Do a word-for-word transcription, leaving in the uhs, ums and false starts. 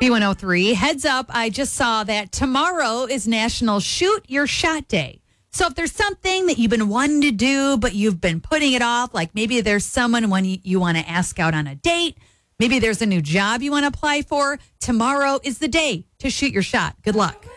B one oh three, heads up, I just saw that tomorrow is National Shoot Your Shot Day. So if there's something that you've been wanting to do, but you've been putting it off, like maybe there's someone when you, you want to ask out on a date, maybe there's a new job you want to apply for, tomorrow is the day to shoot your shot. Good luck.